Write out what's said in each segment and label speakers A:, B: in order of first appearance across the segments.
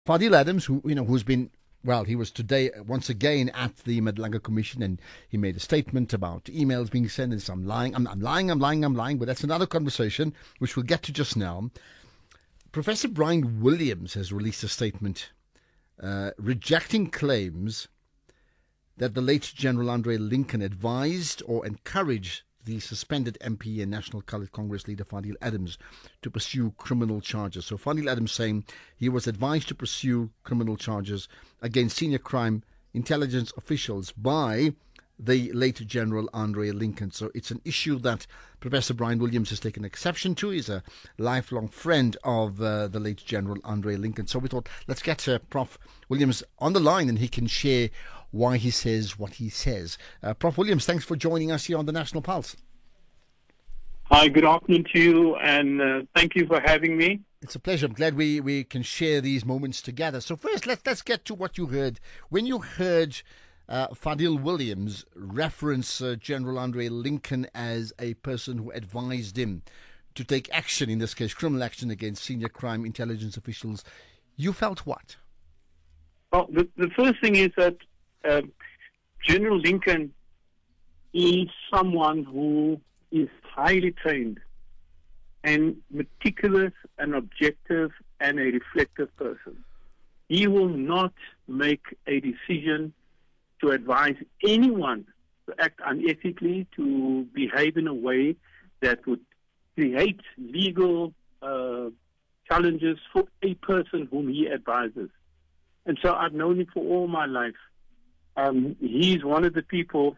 A: Fadil Adams, who's been, well, he was today once again at the Madlanga Commission, and he made a statement about emails being sent and I'm lying, but that's another conversation which we'll get to just now. Professor Brian Williams has released a statement rejecting claims that the late General Andre Lincoln advised or encouraged the suspended MP and National Coloured Congress leader Fadil Adams to pursue criminal charges. So Fadil Adams saying he was advised to pursue criminal charges against senior crime intelligence officials by the late General Andre Lincoln. So it's an issue that Professor Brian Williams has taken exception to. He's a lifelong friend of the late General Andre Lincoln. So we thought, let's get Prof. Williams on the line and he can share why he says what he says. Prof. Williams, thanks for joining us here on the National Pulse.
B: Hi, good afternoon to you, and thank you for having me.
A: It's a pleasure. I'm glad we can share these moments together. So first, let's get to what you heard. When you heard Fadil Williams reference General Andre Lincoln as a person who advised him to take action, in this case criminal action against senior crime intelligence officials, you felt what?
B: Well, the first thing is that General Lincoln is someone who is highly trained and meticulous and objective and a reflective person. He will not make a decision to advise anyone to act unethically, to behave in a way that would create legal challenges for a person whom he advises. And so I've known him for all my life. He's one of the people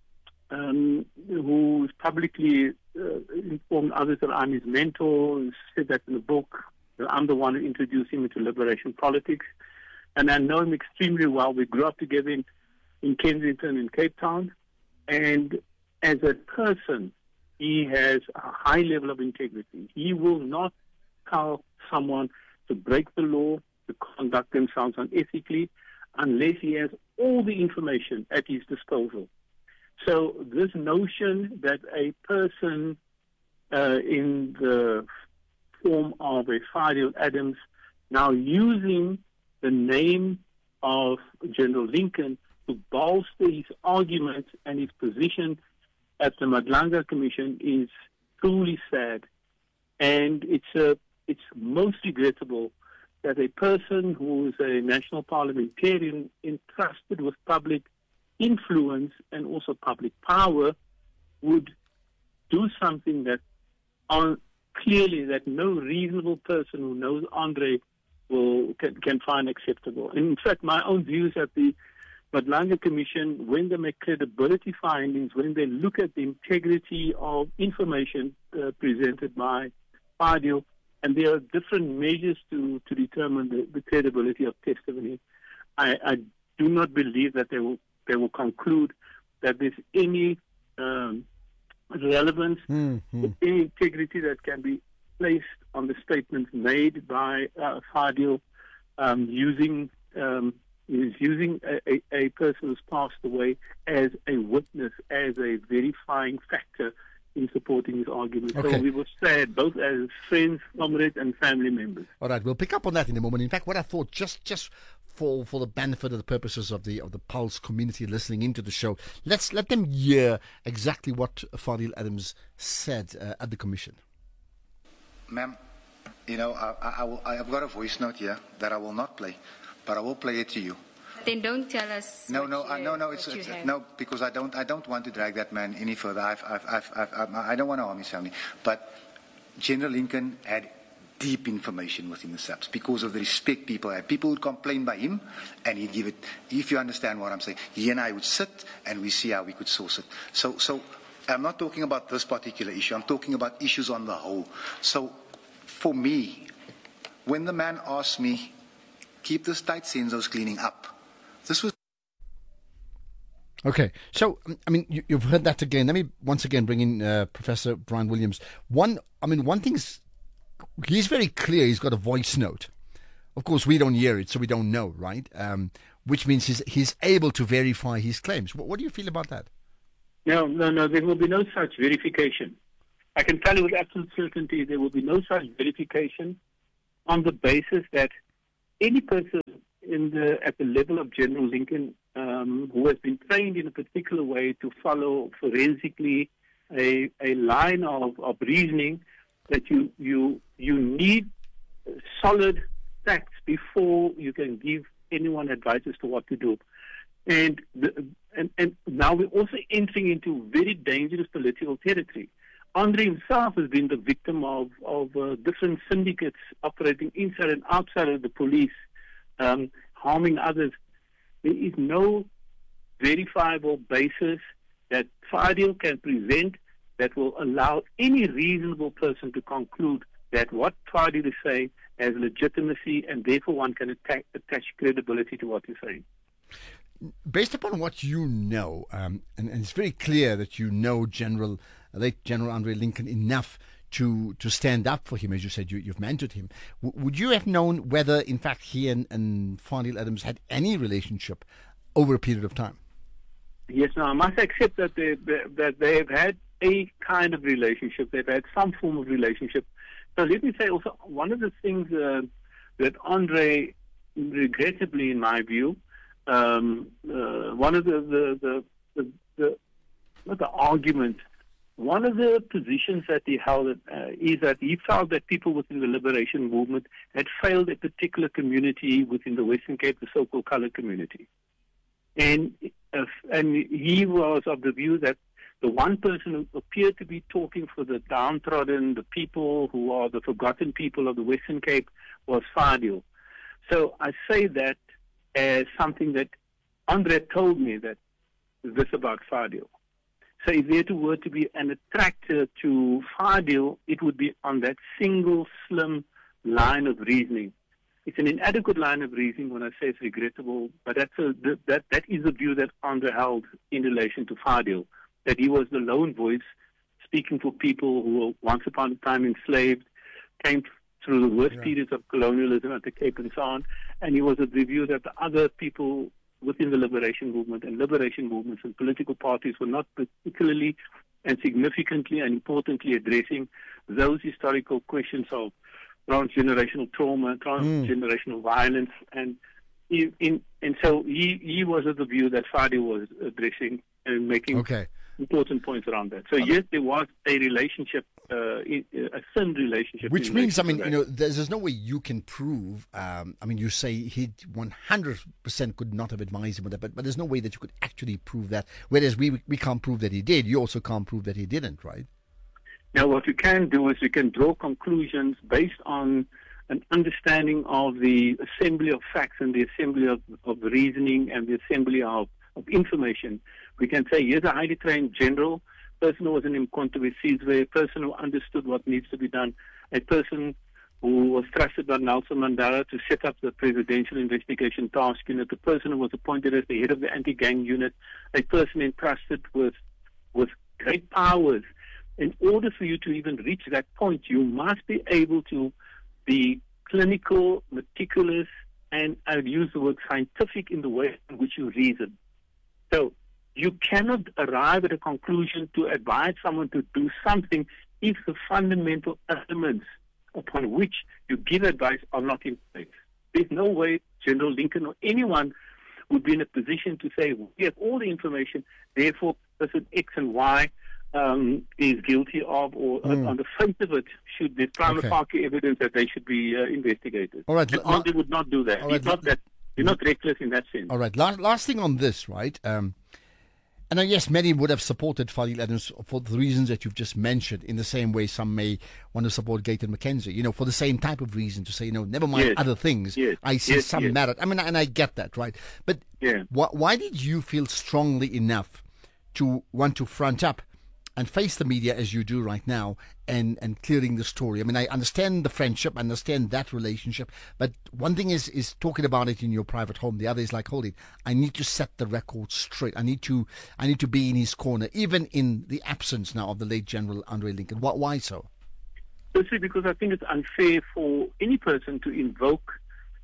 B: who's publicly informed others that I'm his mentor. He said that in the book. I'm the one who introduced him into liberation politics. And I know him extremely well. We grew up together in Kensington in Cape Town. And as a person, he has a high level of integrity. He will not tell someone to break the law, to conduct themselves unethically, unless he has all the information at his disposal. So this notion that a person in the form of a Fadil Adams now using the name of General Lincoln to bolster his argument and his position at the Madlanga Commission is truly sad. And it's most regrettable that a person who is a national parliamentarian entrusted with public influence and also public power would do something that clearly that no reasonable person who knows Andre can find acceptable. And in fact, my own views at the Madlanga Commission, when they make credibility findings, when they look at the integrity of information presented by Fadil, and there are different measures to determine the credibility of testimony, I do not believe that they will conclude that there's any relevance, any integrity that can be placed on the statements made by Fadil using a person who's passed away as a witness, as a verifying factor in supporting his argument.
A: Okay.
B: So we were sad, both as friends, comrades, and family members.
A: All right, we'll pick up on that in a moment. In fact, what I thought, just for the benefit of the purposes of the Pulse community listening into the show, let them hear exactly what Fadil Adams said at the commission.
C: Ma'am, I've got a voice note here that I will not play, but I will play it to you.
D: Then don't tell us.
C: No, because I don't want to drag that man any further. I don't want to harm his family. But General Lincoln had deep information within the SAPS because of the respect people had. People would complain by him, and he'd give it. If you understand what I'm saying, he and I would sit and we see how we could source it. So I'm not talking about this particular issue. I'm talking about issues on the whole. So for me, when the man asked me, keep the state censos cleaning up, this was...
A: Okay, so, I mean, you've heard that again. Let me once again bring in Professor Brian Williams. One thing is, he's very clear. He's got a voice note. Of course, we don't hear it, so we don't know, right? Which means he's able to verify his claims. What do you feel about that?
B: No. There will be no such verification. I can tell you with absolute certainty there will be no such verification on the basis that any person at the level of General Lincoln who has been trained in a particular way to follow forensically a line of reasoning that you need solid facts before you can give anyone advice as to what to do. And now we're also entering into very dangerous political territory. Andre himself has been the victim of different syndicates operating inside and outside of the police, harming others. There is no verifiable basis that Fadil can present that will allow any reasonable person to conclude that what Fadil is saying has legitimacy, and therefore one can attach credibility to what he's saying.
A: Based upon what you know, and it's very clear that you know late General Andre Lincoln enough to stand up for him, as you said, you've mentored him. Would you have known whether, in fact, he and Fadil Adams had any relationship over a period of time?
B: Yes, now I must accept that they have had a kind of relationship. They've had some form of relationship. So let me say also, one of the things that Andre, regrettably in my view, one of the argument, one of the positions that he held is that he felt that people within the liberation movement had failed a particular community within the Western Cape, the so-called colored community. And he was of the view that the one person who appeared to be talking for the downtrodden, the people who are the forgotten people of the Western Cape, was Fadil. So I say that as something that Andre told me, that this about Fadil. So if there were to be an attractor to Fadil, it would be on that single slim line of reasoning. It's an inadequate line of reasoning when I say it's regrettable, but that is the view that Andre held in relation to Fadil, that he was the lone voice speaking for people who were once upon a time enslaved, came through the worst periods of colonialism at the Cape and so on, and he was of the view that the other people within the liberation movement and liberation movements and political parties were not particularly and significantly and importantly addressing those historical questions of transgenerational trauma, transgenerational violence, and so he was of the view that Fadil was addressing and making important points around that. So yes, there was a relationship, a thin relationship.
A: Which means, I mean, there's no way you can prove. I mean, you say he 100% could not have advised him with that, but there's no way that you could actually prove that. Whereas we can't prove that he did. You also can't prove that he didn't, right?
B: Now, what we can do is we can draw conclusions based on an understanding of the assembly of facts and the assembly of reasoning and the assembly of information. We can say, here's a highly trained general, person who was an Umkhonto we Sizwe, a person who understood what needs to be done, a person who was trusted by Nelson Mandela to set up the Presidential Investigation Task Unit, a person who was appointed as the head of the anti-gang unit, a person entrusted with great powers. In order for you to even reach that point, you must be able to be clinical, meticulous, and I would use the word scientific in the way in which you reason. So you cannot arrive at a conclusion to advise someone to do something if the fundamental elements upon which you give advice are not in place. There's no way General Lincoln or anyone would be in a position to say, we have all the information, therefore person X and Y is guilty of, or on the face of it, should be prima facie evidence that they should be investigated.
A: All right,
B: and Andre would not do that. He's not reckless in that sense.
A: All right, last thing on this, right? And yes, many would have supported Fadil Adams for the reasons that you've just mentioned, in the same way some may want to support Gayton McKenzie, for the same type of reason, to say, never mind other things, I see some merit. I mean, and I get that, right? But why did you feel strongly enough to want to front up and face the media as you do right now and clearing the story? I mean, I understand the friendship, I understand that relationship, but one thing is talking about it in your private home. The other is like, hold it, I need to set the record straight. I need to be in his corner, even in the absence now of the late General Andre Lincoln. Why so?
B: Firstly, because I think it's unfair for any person to invoke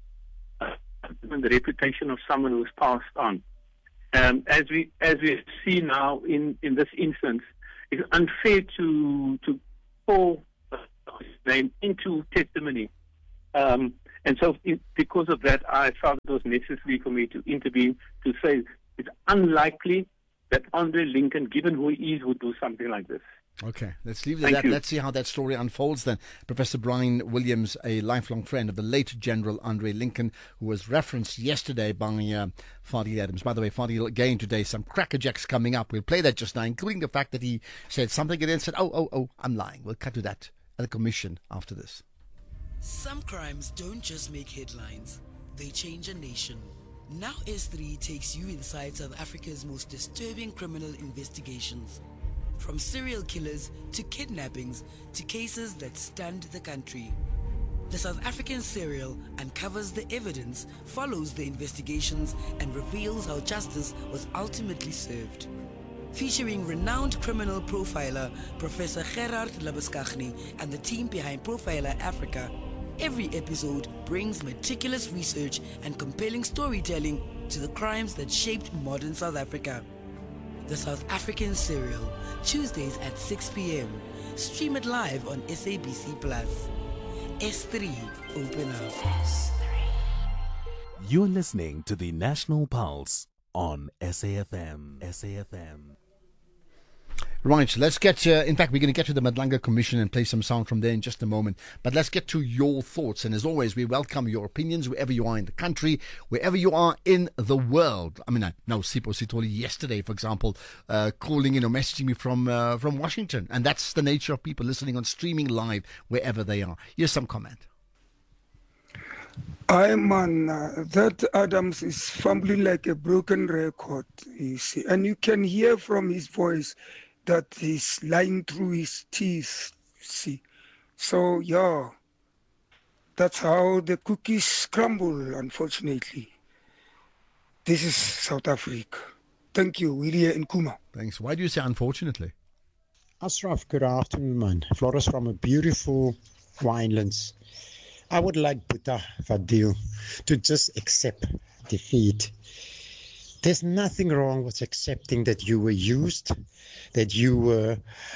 B: the reputation of someone who has passed on. As we see now in this instance, it's unfair to call his name into testimony. And so because of that, I felt it was necessary for me to intervene to say it's unlikely that Andre Lincoln, given who he is, would do something like this.
A: Okay, let's leave it at that.
B: You.
A: Let's see how that story unfolds then. Professor Brian Williams, a lifelong friend of the late General Andre Lincoln, who was referenced yesterday by Fadil Adams. By the way, Fadil, again today, some crackerjacks coming up. We'll play that just now, including the fact that he said something and then said, oh, I'm lying. We'll cut to that at the commission after this.
E: Some crimes don't just make headlines, they change a nation. Now S3 takes you inside South Africa's most disturbing criminal investigations. From serial killers to kidnappings to cases that stunned the country. The South African serial uncovers the evidence, follows the investigations, and reveals how justice was ultimately served. Featuring renowned criminal profiler Professor Gerard Labuschagne and the team behind Profiler Africa, every episode brings meticulous research and compelling storytelling to the crimes that shaped modern South Africa. The South African Serial, Tuesdays at 6 p.m. Stream it live on SABC+. S3, open up.
F: You're listening to the National Pulse on SAFM. SAFM.
A: Right, let's get, in fact, we're going to get to the Madlanga Commission and play some sound from there in just a moment. But let's get to your thoughts. And as always, we welcome your opinions wherever you are in the country, wherever you are in the world. I mean, I know Sipho Sithole yesterday, for example, calling in or messaging me from Washington. And that's the nature of people listening on streaming live wherever they are. Here's some comment.
G: That Adams is fumbling like a broken record, you see. And you can hear from his voice that he's lying through his teeth, you see. So, yeah, that's how the cookies crumble, unfortunately. This is South Africa. Thank you, Willie Nkuma.
A: Thanks. Why do you say unfortunately?
H: Ashraf, good afternoon, man. Flores from a beautiful winelands. I would like Boeta Fadil to just accept defeat. There's nothing wrong with accepting that you were used, that you were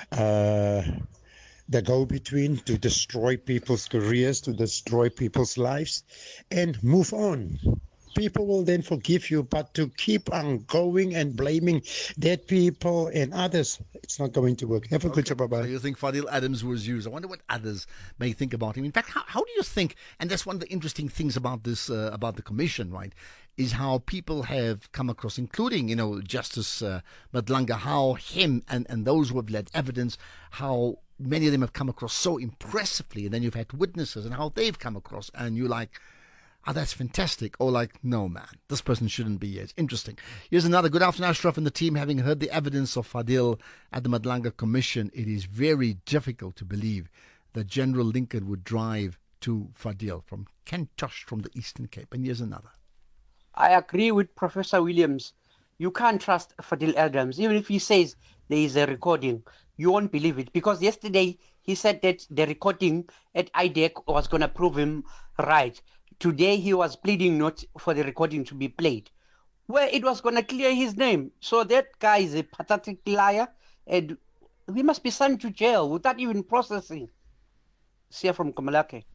H: the go-between to destroy people's careers, to destroy people's lives, and move on. People will then forgive you, but to keep on going and blaming dead people and others, it's not going to work. Have a good job, bye-bye.
A: So you think Fadil Adams was used. I wonder what others may think about him. In fact, how do you think, and that's one of the interesting things about this, about the commission, right, is how people have come across, including, Justice Madlanga, how him and those who have led evidence, how many of them have come across so impressively, and then you've had witnesses and how they've come across, and you're like, oh, that's fantastic. Or like, no, man, this person shouldn't be here. It's interesting. Here's another. Good afternoon, Ashraf and the team. Having heard the evidence of Fadil at the Madlanga Commission, it is very difficult to believe that General Lincoln would drive to Fadil from Kentosh from the Eastern Cape. And here's another.
I: I agree with Professor Williams. You can't trust Fadil Adams. Even if he says there is a recording, you won't believe it. Because yesterday he said that the recording at IDEC was going to prove him right. Today he was pleading not for the recording to be played, where it was going to clear his name. So that guy is a pathetic liar, and we must be sent to jail without even processing. See from Kamalake.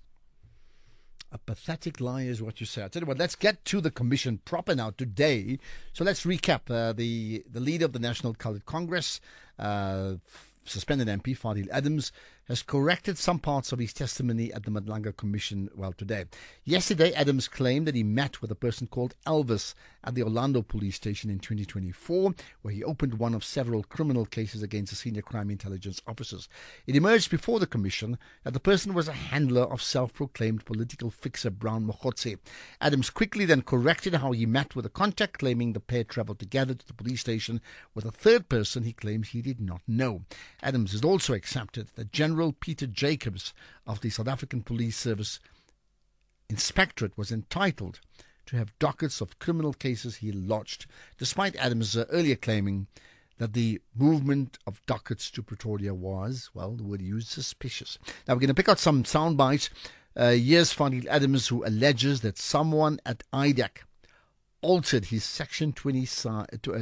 A: A pathetic liar is what you say. I tell you what, let's get to the commission proper now today. So let's recap. The leader of the National Coloured Congress, suspended MP Fadil Adams, has corrected some parts of his testimony at the Madlanga Commission today. Yesterday, Adams claimed that he met with a person called Elvis at the Orlando police station in 2024, where he opened one of several criminal cases against the senior crime intelligence officers. It emerged before the commission that the person was a handler of self-proclaimed political fixer Brown Mogotsi. Adams quickly then corrected how he met with a contact, claiming the pair travelled together to the police station with a third person he claims he did not know. Adams has also accepted that General Peter Jacobs of the South African Police Service Inspectorate was entitled to have dockets of criminal cases he lodged, despite Adams earlier claiming that the movement of dockets to Pretoria was, the word used, suspicious. Now we're going to pick out some sound bites. Here's Fadil Adams, who alleges that someone at IDEC altered his Section 27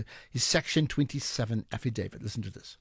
A: affidavit. Listen to this.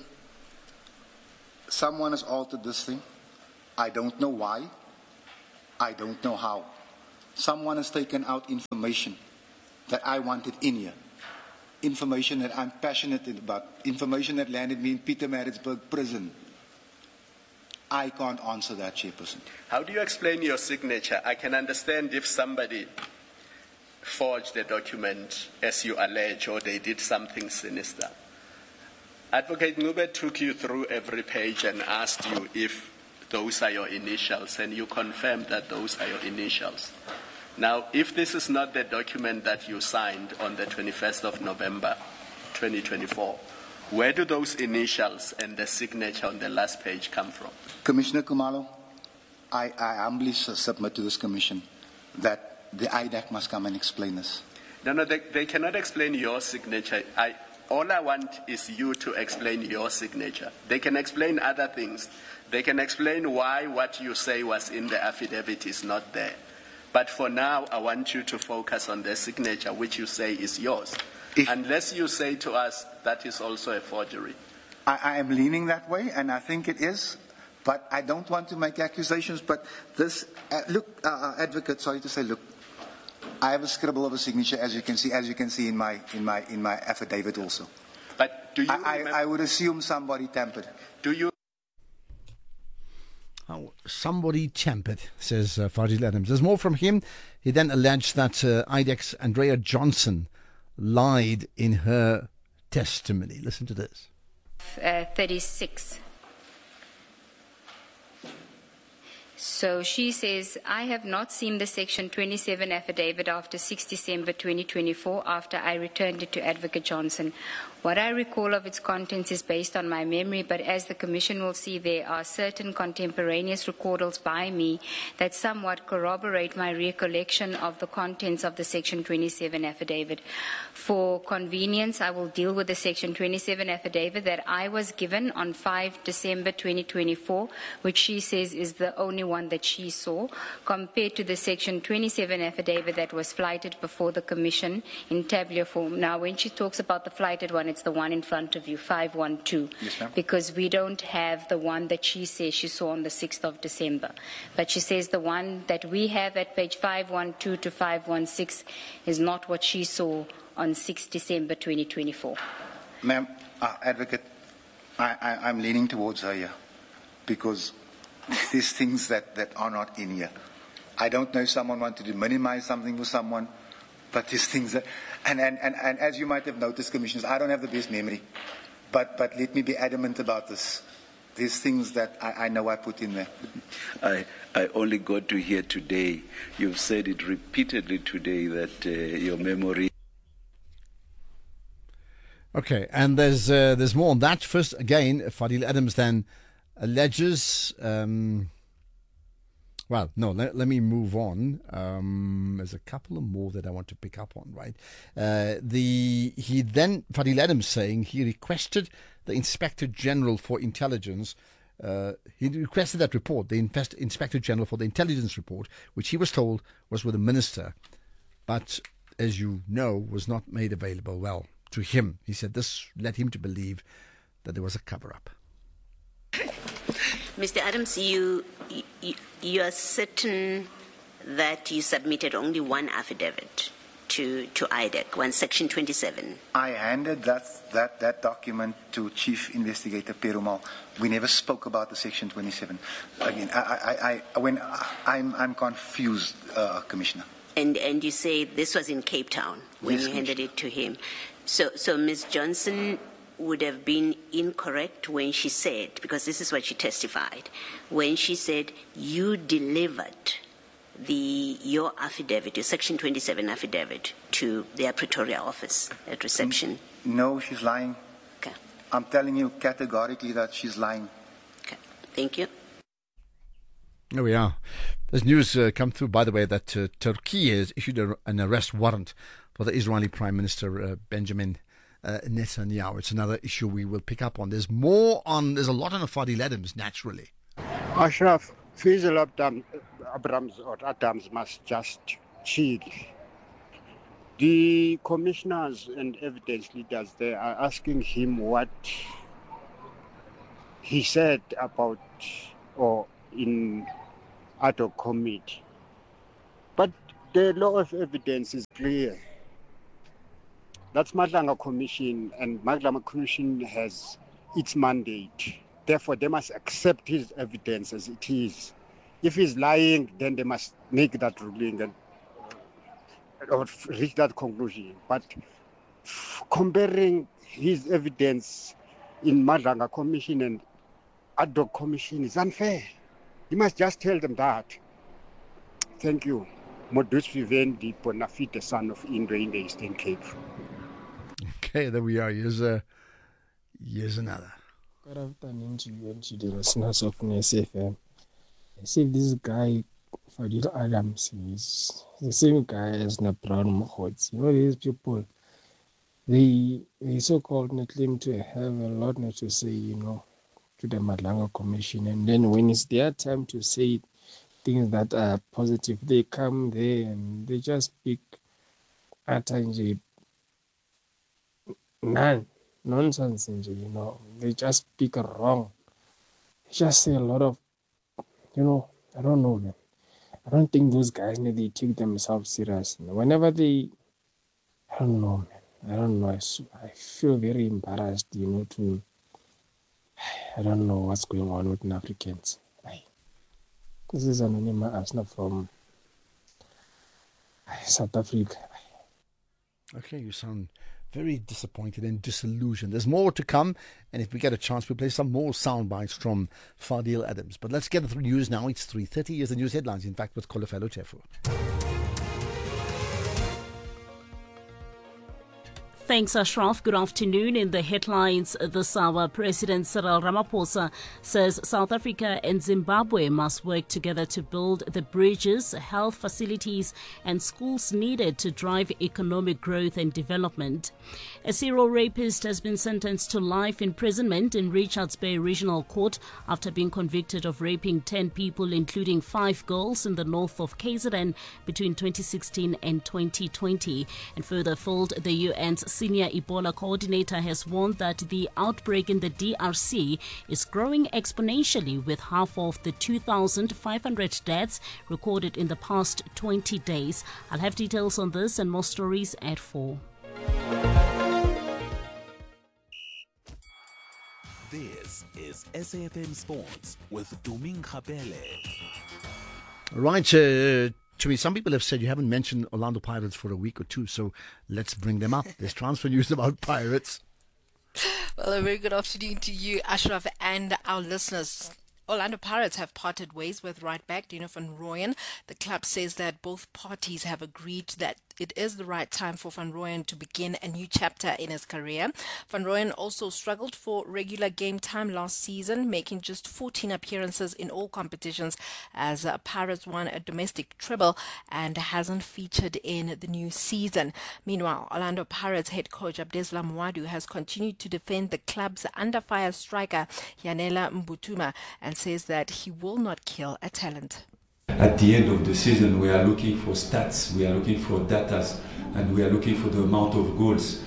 C: Someone has altered this thing. I don't know why. I don't know how. Someone has taken out information that I wanted in here. Information that I'm passionate about. Information that landed me in Pietermaritzburg prison. I can't answer that, Chairperson.
J: How do you explain your signature? I can understand if somebody forged the document as you allege, or they did something sinister. Advocate Ngube took you through every page and asked you if those are your initials, and you confirmed that those are your initials. Now, if this is not the document that you signed on the 21st of November, 2024, where do those initials and the signature on the last page come from?
C: Commissioner Khumalo, I humbly submit to this commission that the IDAC must come and explain this.
J: No, they cannot explain your signature. All I want is you to explain your signature. They can explain other things. They can explain why what you say was in the affidavit is not there. But for now, I want you to focus on the signature, which you say is yours. Unless you say to us that is also a forgery.
C: I am leaning that way, and I think it is. But I don't want to make accusations. But this, advocate, sorry to say, look, I have a scribble of a signature, as you can see in my affidavit also.
J: But do you?
C: I would assume somebody tampered.
J: Do you?
A: Oh, somebody tampered, says Fadil Adams. There's more from him. He then alleged that IDEC's Andrea Johnson lied in her testimony. Listen to this.
D: 36. So she says, I have not seen the Section 27 affidavit after 6 December 2024 after I returned it to Advocate Johnson. What I recall of its contents is based on my memory, but as the Commission will see, there are certain contemporaneous recordals by me that somewhat corroborate my recollection of the contents of the Section 27 affidavit. For convenience, I will deal with the Section 27 affidavit that I was given on 5 December 2024, which she says is the only one that she saw, compared to the Section 27 affidavit that was flighted before the Commission in tabular form. Now, when she talks about the flighted one, it's the one in front of you, 512,
C: yes, ma'am.
D: Because we don't have the one that she says she saw on the 6th of December. But she says the one that we have at page 512 to 516 is not what she saw on 6 December 2024.
C: Ma'am, advocate, I'm leaning towards her here because there's things that are not in here. I don't know if someone wanted to minimize something with someone, but there's things that, and as you might have noticed, Commissioners, I don't have the best memory, but let me be adamant about this. There's things that I know I put in there.
K: I only got to hear today, you've said it repeatedly today, that your memory.
A: Okay, and there's more on that. First, again, Fadil Adams then alleges. Well, no, let me move on. There's a couple of more that I want to pick up on, right? Fadil Adams saying he requested the Inspector General for Intelligence. He requested that report, the Inspector General for the Intelligence report, which he was told was with the Minister, but as you know, was not made available, well, to him. He said this led him to believe that there was a cover-up.
L: Mr. Adams, you are certain that you submitted only one affidavit to IDEC, one Section 27.
C: I handed that document to Chief Investigator Perumal. We never spoke about the Section 27. Again, I'm confused, Commissioner.
L: And you say this was in Cape Town when you handed it to him. So Ms. Johnson would have been incorrect when she said, because this is what she testified, when she said you delivered your affidavit, your Section 27 affidavit, to their Pretoria office at reception.
C: No, she's lying.
L: Okay.
C: I'm telling you categorically that she's lying.
L: Okay. Thank you.
A: There we are. There's news come through, by the way, that Turkey has issued an arrest warrant for the Israeli Prime Minister Benjamin Netanyahu. It's another issue we will pick up on. There's a lot on the Fadil Adams, naturally.
H: Ashraf, Faisal Adams must just chill. The commissioners and evidence leaders, they are asking him what he said about, or in ad hoc committee, But the law of evidence is clear. That's Madlanga Commission, and Madlanga Commission has its mandate. Therefore, they must accept his evidence as it is. If he's lying, then they must make that ruling and or reach that conclusion. But comparing his evidence in Madlanga Commission and ad hoc commission is unfair. You must just tell them that. Thank you. Modus Vivendi Bonafide, son of Indre in the Eastern Cape.
A: Okay, there we are. Here's another.
M: Good afternoon to you and to the listeners of SFM. I see this guy, Fadil Adams, is the same guy as Brown Mohots. You know, these people, they so-called claim to have a lot to say, you know, to the Madlanga Commission. And then when it's their time to say things that are positive, they come there and they just speak nonsense, you know. They just speak wrong. They just say a lot of, you know, I don't know, man. I don't think those guys, they take themselves serious. Whenever they, I don't know, man. I don't know. I feel very embarrassed, you know, I don't know what's going on with Africans. This is Anonymous Asna from South Africa.
A: Okay, you sound very disappointed and disillusioned. There's more to come, and if we get a chance, we'll play some more sound bites from Fadil Adams. But let's get the news now. It's 3:30. Here's the news headlines, in fact, with Kolofelo Tefu.
N: Thanks, Ashraf. Good afternoon. In the headlines this hour, President Cyril Ramaphosa says South Africa and Zimbabwe must work together to build the bridges, health facilities and schools needed to drive economic growth and development. A serial rapist has been sentenced to life imprisonment in Richards Bay Regional Court after being convicted of raping 10 people, including 5 girls in the north of KZN between 2016 and 2020. And further afield, the UN's senior Ebola coordinator has warned that the outbreak in the DRC is growing exponentially, with half of the 2,500 deaths recorded in the past 20 days. I'll have details on this and more stories at 4.
F: This is SAFM Sports with Duming Khapele.
A: Right, to me, some people have said you haven't mentioned Orlando Pirates for a week or two, so let's bring them up. There's transfer news about Pirates.
O: Well, a very good afternoon to you, Ashraf, and our listeners. Orlando Pirates have parted ways with right back Dino van Rooyen. The club says that both parties have agreed that it is the right time for Van Rooyen to begin a new chapter in his career. Van Rooyen also struggled for regular game time last season, making just 14 appearances in all competitions as Pirates won a domestic treble and hasn't featured in the new season. Meanwhile, Orlando Pirates head coach Abdeslam Mwadu has continued to defend the club's under-fire striker Yanela Mbutuma and says that he will not kill a talent.
P: At the end of the season, we are looking for stats, we are looking for data, and we are looking for the amount of goals.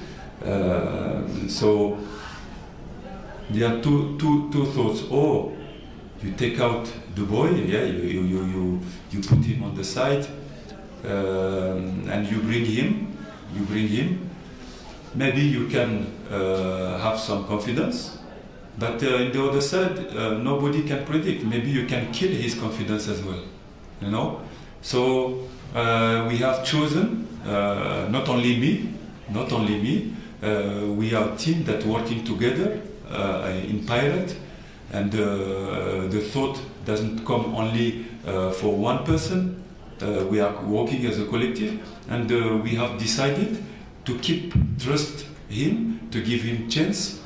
P: So there are two thoughts. Or you take out the boy, you put him on the side, and you bring him. Maybe you can have some confidence. But on the other side, nobody can predict. Maybe you can kill his confidence as well. You know, so we have chosen not only me. We are a team that working together in Pirate, and the thought doesn't come only for one person. We are working as a collective, and we have decided to trust him, to give him chance.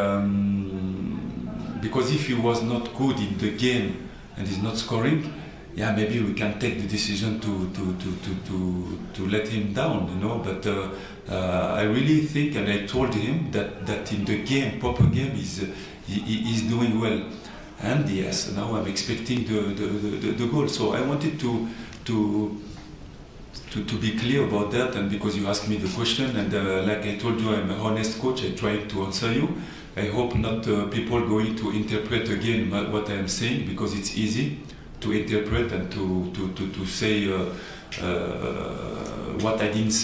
P: Because if he was not good in the game and is not scoring, maybe we can take the decision to let him down, you know. But I really think, and I told him that in the game, proper game, he's doing well. And yes, now I'm expecting the goal. So I wanted to be clear about that, and because you asked me the question, and like I told you, I'm an honest coach. I tried to answer you. I hope not people going to interpret again what I am saying, because it's easy to interpret and to say what I didn't say.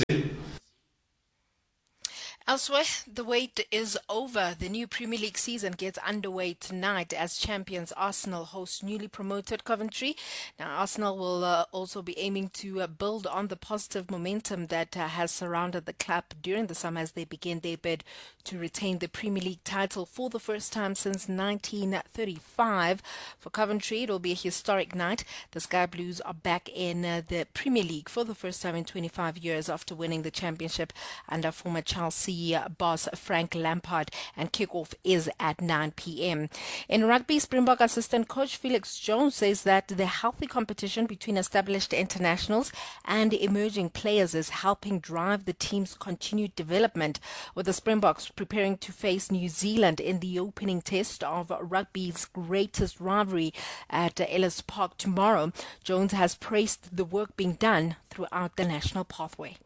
O: Elsewhere, the wait is over. The new Premier League season gets underway tonight as champions Arsenal host newly promoted Coventry. Now, Arsenal will also be aiming to build on the positive momentum that has surrounded the club during the summer as they begin their bid to retain the Premier League title for the first time since 1935. For Coventry, it will be a historic night. The Sky Blues are back in the Premier League for the first time in 25 years after winning the championship under former Chelsea boss Frank Lampard, and kickoff is at 9 p.m. In rugby, Springbok assistant coach Felix Jones says that the healthy competition between established internationals and emerging players is helping drive the team's continued development, with the Springboks preparing to face New Zealand in the opening test of rugby's greatest rivalry at Ellis Park tomorrow. Jones has praised the work being done throughout the national pathway.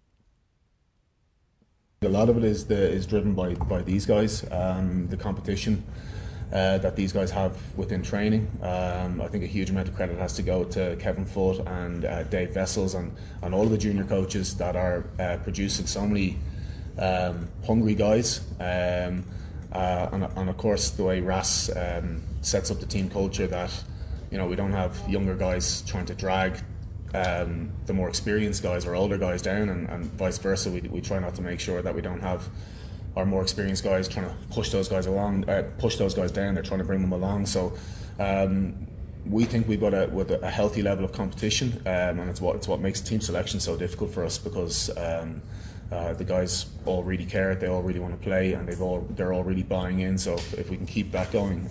Q: A lot of it is driven by these guys, the competition that these guys have within training. I think a huge amount of credit has to go to Kevin Foote and Dave Vessels and all of the junior coaches that are producing so many hungry guys. And of course the way Ras sets up the team culture, that we don't have younger guys trying to drag the more experienced guys or older guys down, and vice versa. We try not to make sure that we don't have our more experienced guys trying to push those guys along, push those guys down. They're trying to bring them along. So we think we've got a healthy level of competition, and it's what makes team selection so difficult for us, because the guys all really care, they all really want to play, and they're all really buying in. So if we can keep that going,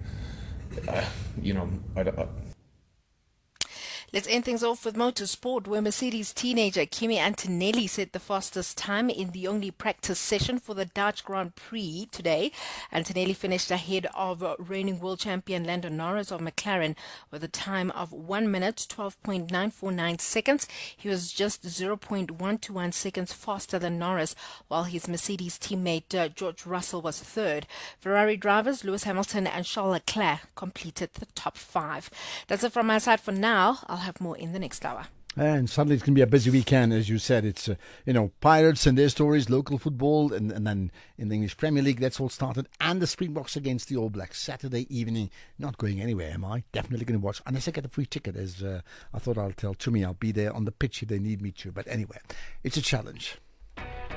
O: Let's end things off with motorsport, where Mercedes teenager Kimi Antonelli set the fastest time in the only practice session for the Dutch Grand Prix today. Antonelli finished ahead of reigning world champion Lando Norris of McLaren with a time of 1 minute 12.949 seconds. He was just 0.121 seconds faster than Norris, while his Mercedes teammate George Russell was third. Ferrari drivers Lewis Hamilton and Charles Leclerc completed the top 5. That's it from my side for now. I'll have more in the next hour.
A: And suddenly it's going to be a busy weekend, as you said. It's, Pirates and their stories, local football, and then in the English Premier League, that's all started. And the Springboks against the All Blacks, Saturday evening. Not going anywhere, am I? Definitely going to watch, unless I get a free ticket, as I thought I'll tell Chumi I'll be there on the pitch if they need me to. But anyway, it's a challenge.